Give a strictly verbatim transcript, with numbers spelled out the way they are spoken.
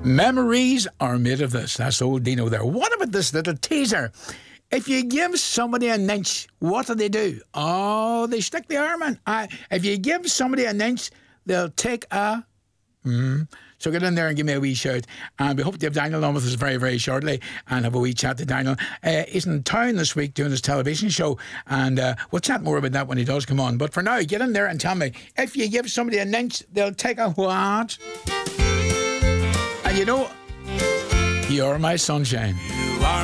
Memories are made of this. That's old Dino there. What about this little teaser? If you give somebody an inch, what do they do? Oh, they stick the arm in. Uh, if you give somebody an inch, they'll take a... Mm. So get in there and give me a wee shout. And we hope to have Daniel on with us very, very shortly and have a wee chat to Daniel. Uh, he's in town this week doing his television show, and uh, we'll chat more about that when he does come on. But for now, get in there and tell me, if you give somebody an inch, they'll take a what? And you know, you're my sunshine.